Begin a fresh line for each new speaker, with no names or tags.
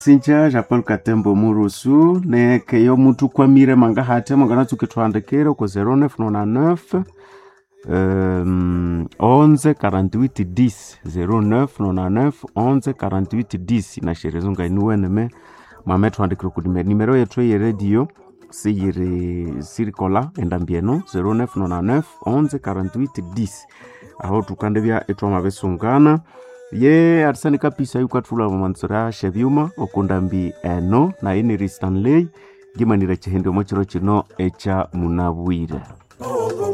Sinja Japol Katembo Murusu ne keyo mutu kwa mire manga hate mangana tukitwandikira kwa 0999 11 48 10 0999 11 48 10 na sherezunga inuwe neme mametwandikira ku nimero yetu ya radio sirikola endambieno 0999 11 48 10 aho tukandebya etwa mabesungana ye arsani kapisa yukatfula mansura shebyuma okundambi eno na ini Stanley gimanira chihendo mochiro chino echa munabwire.